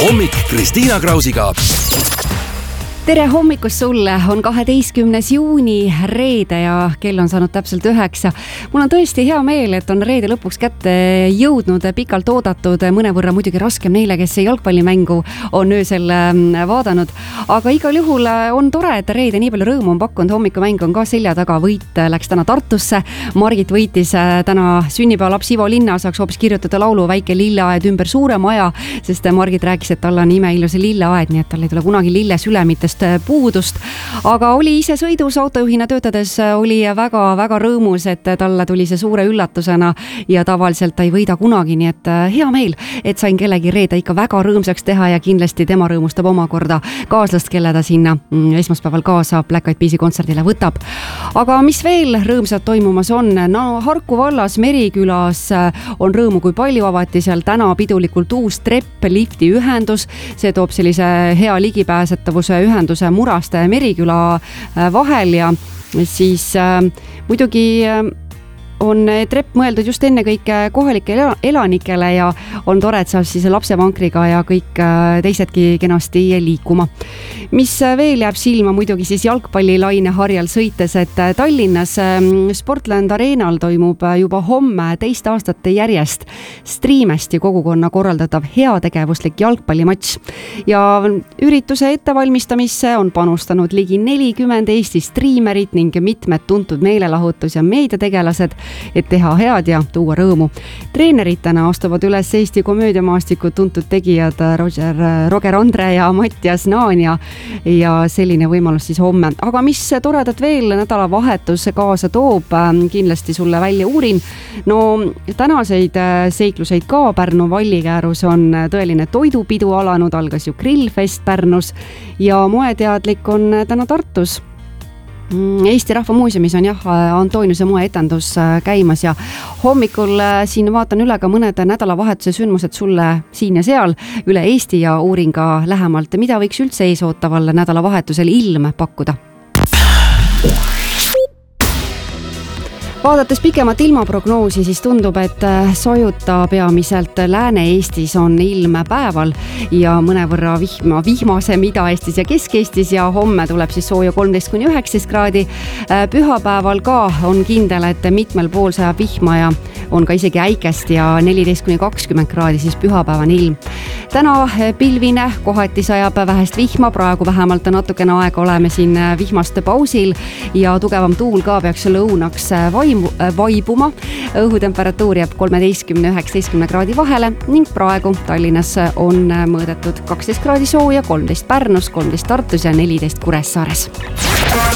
hommik Kristiina Krausiga. Tere hommikust sulle, on 12. juuni reede ja kell on saanud täpselt 9. Mul on tõesti hea meel, et on reede lõpuks kätte jõudnud pikalt oodatud, mõnevõrra muidugi raskem neile, kes jalgpallimängu on öösel vaadanud. Aga igal juhul on tore, et reede nii palju rõõmu on pakkunud, hommikumäng on ka selja taga, võit läks täna Tartusse. Margit võitis täna sünnipäevalaps Ivo Linna, saaks hoopis kirjutada laulu Väike lilleaed ümber suure maja, sest Margit rääkis, et tal on imeilus lilleaed, nii et tal ei tule kunagi lille sülemitest puudust, aga oli ise sõidus autojuhina töötades, oli väga rõõmus, et talle tuli see suure üllatusena ja tavaliselt ta ei võida kunagi, nii et hea meel, et sain kellegi reede ikka väga rõõmsaks teha ja kindlasti tema rõõmustab omakorda kaaslast, kelle ta sinna esmaspäeval kaasa Black Eyed Peas'i kontserdile võtab. Aga mis veel rõõmsad toimumas on? No Harku vallas Merikülas on rõõmu, kui palju avati seal täna pidulikult uus trepp-lifti ühendus, see toob sellise hea ligipääsetavuse ühenduse Muraste ja Meriküla vahel ja siis muidugi on trepp mõeldud just enne kõike kohalikele elanikele ja on tore, et saab siis lapsevankriga ja kõik teisedki kenasti liikuma. Mis veel jääb silma muidugi siis jalgpallilaine harjal sõites, et Tallinnas Sportland Arenal toimub juba homme teist aastat järjest Streamesti kogukonna korraldatav heategevuslik jalgpallimatš. Ja ürituse ettevalmistamisse on panustanud ligi 40 Eesti striimerit ning mitmed tuntud meelelahutus- ja meediategelased, et teha head ja tuua rõõmu. Treeneritena astuvad üles Eesti komöödiamaastiku tuntud tegijad Roger Andre ja Mattias Naan ja selline võimalus siis homme. Aga mis toredat veel nädalavahetus kaasa toob, kindlasti sulle välja uurin. No tänaseid seikluseid ka Pärnu Vallikäärus on tõeline toidupidu alanud, algas ju grillfest Pärnus ja moeteadlik on täna Tartus. Eesti Rahva Muuseumis on Antoniuse moeetendus käimas ja hommikul siin vaatan üle ka mõned nädalavahetuse sündmused sulle siin ja seal üle Eesti ja uurin ka lähemalt, mida võiks üldse eesootaval nädalavahetusel ilm pakkuda. Vaadates pikemat ilmaprognoosi, siis tundub, et sojuta peamiselt Lääne-Eestis on ilm päeval ja mõnevõrra vihmasem Ida-Eestis ja Kesk-Eestis ja homme tuleb siis sooja 13–19 kraadi. Pühapäeval ka on kindel, et mitmel pool sajab vihma ja on ka isegi äikest ja 14–20 kraadi siis pühapäevane ilm. Täna pilvine, kohati sajab vähest vihma, praegu vähemalt natukene aega oleme siin vihmaste pausil ja tugevam tuul ka peaks lõunaks vaibuma. Õhutemperatuur jääb 13–19 kraadi vahele ning praegu Tallinnas on mõõdetud 12 kraadi sooja, 13 Pärnus, 13 Tartus ja 14 Kuressaares.